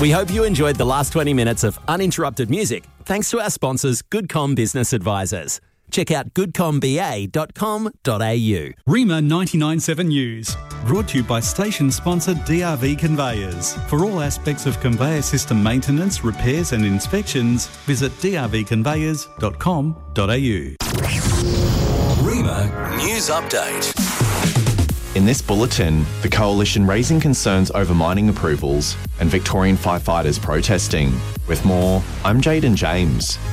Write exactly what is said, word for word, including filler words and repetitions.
We hope you enjoyed the last twenty minutes of uninterrupted music thanks to our sponsors, Goodcom Business Advisors. Check out good com b a dot com dot a u. Rima ninety-nine point seven News, brought to you by station sponsor D R V Conveyors. For all aspects of conveyor system maintenance, repairs and inspections, visit d r v conveyors dot com dot a u. Rima News Update. In this bulletin, the Coalition raising concerns over mining approvals and Victorian firefighters protesting. With more, I'm Jaden James.